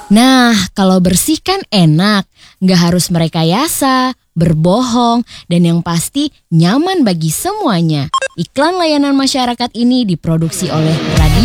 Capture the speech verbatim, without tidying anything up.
Nah, kalau bersih kan enak, nggak harus merekayasa, berbohong, dan yang pasti nyaman bagi semuanya. Iklan layanan masyarakat ini diproduksi oleh Radio